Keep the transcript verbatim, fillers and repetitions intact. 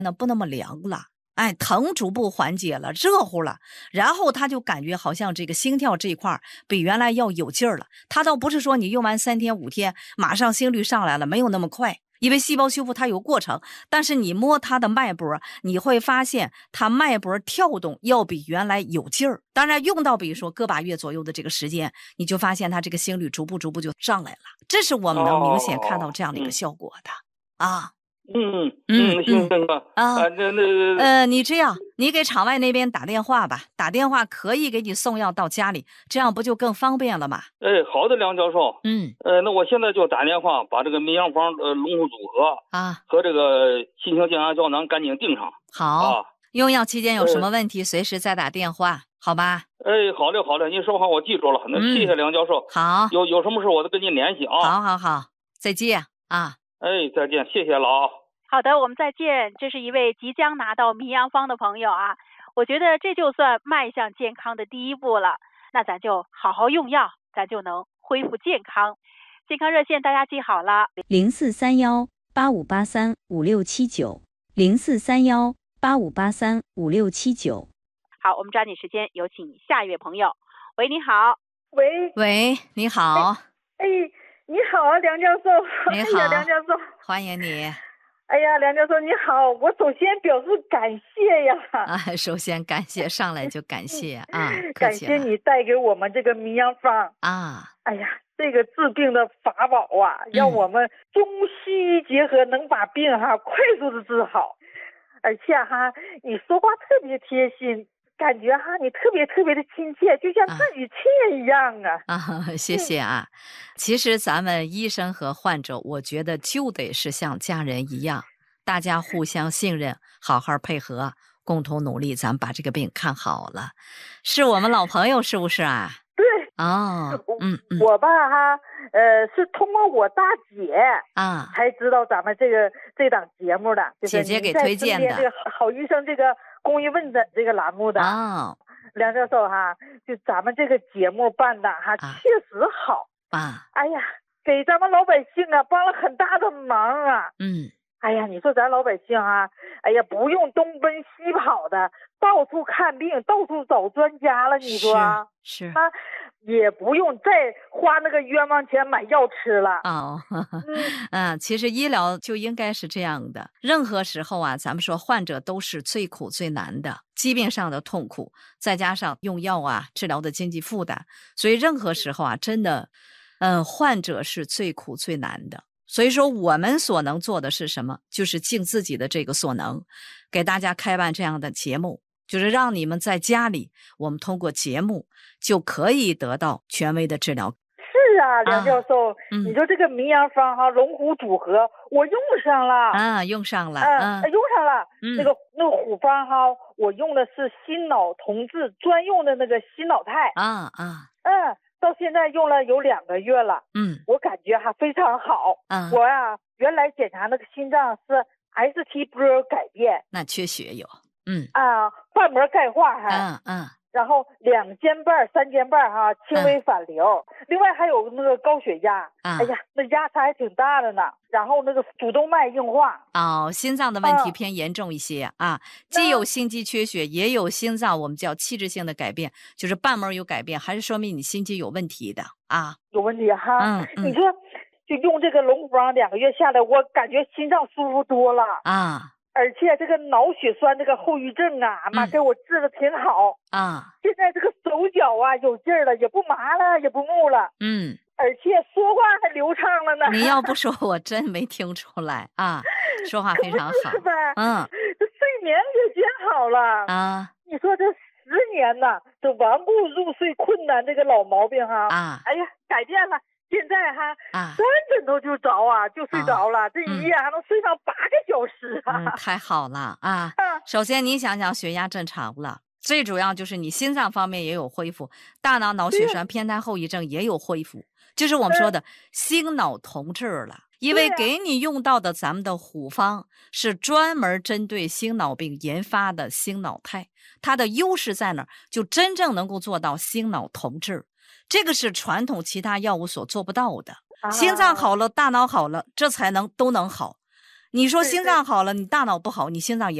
那不那么凉了，哎，疼逐步缓解了，热乎了，然后他就感觉好像这个心跳这一块比原来要有劲儿了。他倒不是说你用完三天五天马上心率上来了，没有那么快，因为细胞修复它有过程，但是你摸它的脉搏，你会发现它脉搏跳动要比原来有劲儿。当然用到比如说个把月左右的这个时间，你就发现它这个心率逐步逐步就上来了，这是我们能明显看到这样的一个效果的、哦、啊。 嗯嗯，行行啊啊， 那那呃，你这样，你给厂外那边打电话吧，打电话可以给你送药到家里，这样不就更方便了吗？ 哎，好的，梁教授。 嗯， 呃，那我现在就打电话把这个民养方呃龙湖组合啊和这个新型健康胶囊赶紧订上。 好， 啊， 用药期间有什么问题，呃、随时再打电话，好吧？ 哎，好的好的，您说话我记住了，那谢谢梁教授。 嗯、好， 有有什么事我都跟您联系啊。 好好好，再见啊。 哎，再见，谢谢了啊。 好的，我们再见。这是一位即将拿到民养方的朋友啊，我觉得这就算迈向健康的第一步了。那咱就好好用药，咱就能恢复健康。健康热线大家记好了， 零四三幺八五八三五六七九，零四三幺八五八三五六七九。 好，我们抓紧时间，有请下一位朋友。喂，你好。 喂喂，你好。 哎，哎你好啊，梁教授。 你好， 哎呀，梁教授， 欢迎你。 哎呀，梁教授你好，我首先表示感谢呀！ 啊，首先感谢，上来就感谢啊， 感谢你带给我们这个民养方啊！ 哎呀，这个治病的法宝啊，让我们中西医结合，能把病哈快速的治好，而且哈，你说话特别贴心。感觉哈，你特别特别的亲切，就像自己亲人一样啊！ 啊，啊谢谢啊。其实咱们医生和患者，我觉得就得是像家人一样，大家互相信任，好好配合，共同努力，咱们把这个病看好了。是我们老朋友是不是啊？ 对。 哦，嗯嗯。 我吧哈，呃，是通过我大姐啊才知道咱们这个这档节目的，就是姐姐给推荐的这个好医生这个公益问诊这个栏目的。 哦， 梁教授哈，就咱们这个节目办的哈， 啊、 确实好啊！ 哎呀，给咱们老百姓啊帮了很大的忙啊。 嗯。 哎呀，你说咱老百姓啊，哎呀，不用东奔西跑的，到处看病，到处找专家了。你说是是啊，也不用再花那个冤枉钱买药吃了。 哦，嗯、啊，其实医疗就应该是这样的。任何时候啊，咱们说患者都是最苦最难的，疾病上的痛苦，再加上用药啊治疗的经济负担，所以任何时候啊，真的，嗯、呃，患者是最苦最难的。所以说我们所能做的是什么？就是尽自己的这个所能，给大家开办这样的节目，就是让你们在家里，我们通过节目就可以得到权威的治疗。 是啊，梁教授， 啊嗯、 你说这个民养方哈，龙虎组合，我用上了啊，用上了， 嗯， 嗯、 用上了。 嗯、 那个那个虎方哈，我用的是心脑同治专用的那个心脑肽。 啊啊， 嗯。到现在用了有两个月了， 嗯， 我感觉还非常好。 嗯， 我呀、啊，原来检查那个心脏是 S T 波改变， 那缺血有，嗯啊，瓣膜钙化还， 嗯嗯， 然后两间瓣、三间瓣哈，轻微反流、嗯，另外还有那个高血压， 嗯、 哎呀，那压差还挺大的呢。然后那个主动脉硬化， 哦，心脏的问题偏严重一些、嗯、啊，既有心肌缺血，也有心脏我们叫器质性的改变，就是瓣膜有改变，还是说明你心肌有问题的啊？ 有问题哈， 嗯，嗯你说就用这个龙虎方两个月下来，我感觉心脏舒服多了啊。 而且这个脑血栓这个后遗症啊，妈、嗯、给我治的挺好啊！ 现在这个手脚啊有劲儿了，也不麻了，也不木了， 嗯， 而且说话还流畅了呢。 你要不说，我真没听出来啊！说话非常好， 是吧？ 嗯， 这睡眠也变好了啊！ 你说这十年呐，这顽固入睡困难这个老毛病哈啊， 哎呀，改变了。现在哈啊， 钻枕头就着啊，就睡着了，啊、这一夜还能睡上八个小时啊！ 嗯，太好了啊！首先你想想，血压正常了，最主要就是你心脏方面也有恢复，大脑脑血栓偏瘫后遗症也有恢复，就是我们说的心脑同治了。因为给你用到的咱们的虎方是专门针对心脑病研发的心脑肽，它的优势在哪儿？就真正能够做到心脑同治。这个是传统其他药物所做不到的，啊、心脏好了，大脑好了，这才能都能好。 你说对对心脏好了，你大脑不好，你心脏也